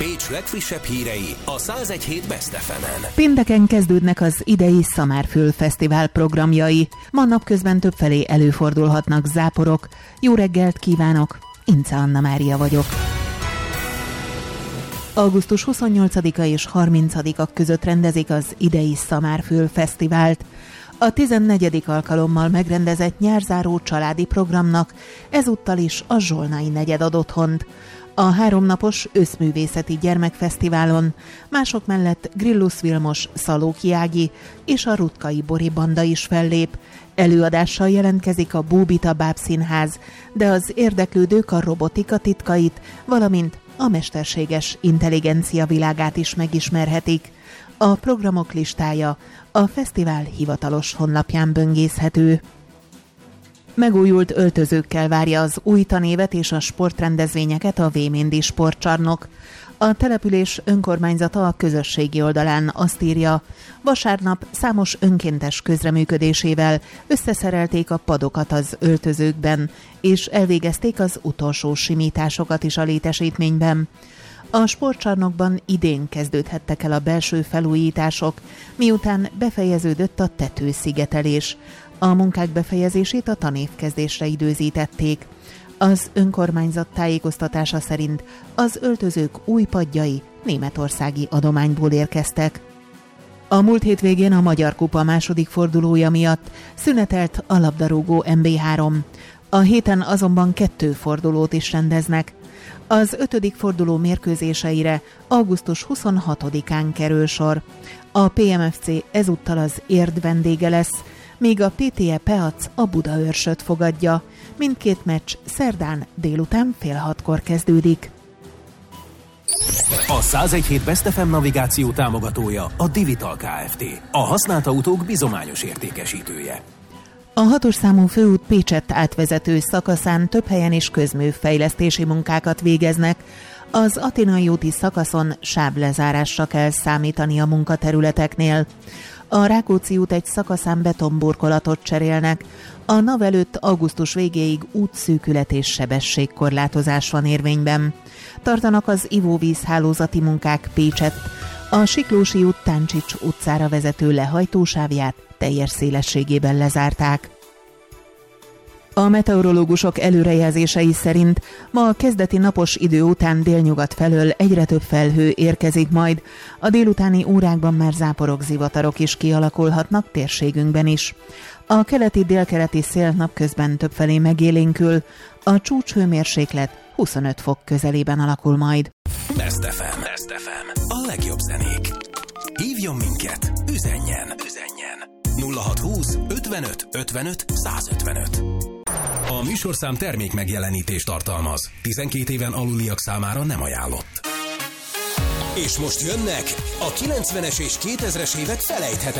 Pécs legfrissebb hírei a 101.7 Best FM-en. Pénteken kezdődnek az idei Szamárföld Fesztivál programjai. Ma napközben többfelé előfordulhatnak záporok. Jó reggelt kívánok! Ince Anna Mária vagyok. Augusztus 28-a és 30-a között rendezik az idei Szamárföld Fesztivált. A 14. alkalommal megrendezett nyárzáró családi programnak ezúttal is a Zsolnai negyed ad otthont. A 3 napos összművészeti gyermekfesztiválon mások mellett Grillus Vilmos, Szalóki Ági és a Rutkai Bori banda is fellép. Előadással jelentkezik a Búbita Bábszínház, de az érdeklődők a robotika titkait, valamint a mesterséges intelligencia világát is megismerhetik. A programok listája a fesztivál hivatalos honlapján böngészhető. Megújult öltözőkkel várja az új tanévet és a sportrendezvényeket a Véméndi Sportcsarnok. A település önkormányzata a közösségi oldalán azt írja, vasárnap számos önkéntes közreműködésével összeszerelték a padokat az öltözőkben, és elvégezték az utolsó simításokat is a létesítményben. A sportcsarnokban idén kezdődhettek el a belső felújítások, miután befejeződött a tetőszigetelés. A munkák befejezését a tanévkezdésre időzítették. Az önkormányzat tájékoztatása szerint az öltözők új padjai németországi adományból érkeztek. A múlt hétvégén a Magyar Kupa második fordulója miatt szünetelt a labdarúgó MB3. A héten azonban 2 fordulót is rendeznek. Az 5. forduló mérkőzéseire augusztus 26-án kerül sor. A PMFC ezúttal az Érd vendége lesz, míg a PTE Peac a Budaörsöt fogadja. Mindkét meccs szerdán délután 5:30 kezdődik. A 101.7 Best FM navigáció támogatója a Divital Kft. A használt autók bizományos értékesítője. A 6-os számú főút Pécsett átvezető szakaszán több helyen is közműfejlesztési munkákat végeznek. Az Athénai úti szakaszon sávlezárásra kell számítani a munkaterületeknél. A Rákóczi út egy szakaszán betonburkolatot cserélnek. A NAV előtt augusztus végéig útszűkület és sebességkorlátozás van érvényben. Tartanak az ivóvízhálózati munkák Pécsett. A Siklósi út Táncsics utcára vezető lehajtósávját teljes szélességében lezárták. A meteorológusok előrejelzései szerint ma a kezdeti napos idő után délnyugat felől egyre több felhő érkezik majd. A délutáni órákban már záporok, zivatarok is kialakulhatnak térségünkben is. A keleti-délkeleti szél napközben többfelé megélénkül, a csúcshőmérséklet 25 fok közelében alakul majd. Best FM. Best FM. A legjobb zenék. Hívjon minket, üzenjen. 0620 55 55 155. A műsorszám termék megjelenítést tartalmaz. 12 éven aluliak számára nem ajánlott. És most jönnek a 90-es és 2000-es évek felejthetetlen